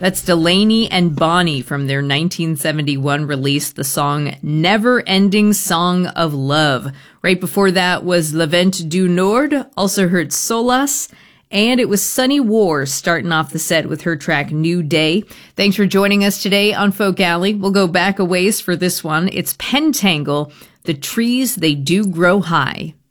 That's Delaney and Bonnie from their 1971 release, the song Never Ending Song of Love. Right before that was Le Vent du Nord, also heard Solas, and it was Sunny War starting off the set with her track New Day. Thanks for joining us today on Folk Alley. We'll go back a ways for this one. It's Pentangle, The Trees They Do Grow High.